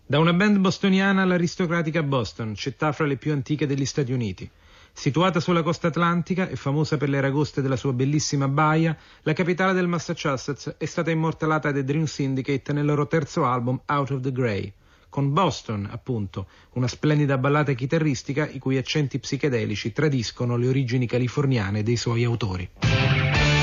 Da una band bostoniana all'aristocratica Boston, città fra le più antiche degli Stati Uniti. Situata sulla costa atlantica e famosa per le aragoste della sua bellissima baia, la capitale del Massachusetts è stata immortalata dai Dream Syndicate nel loro terzo album Out of the Grey, con Boston, appunto, una splendida ballata chitarristica i cui accenti psichedelici tradiscono le origini californiane dei suoi autori.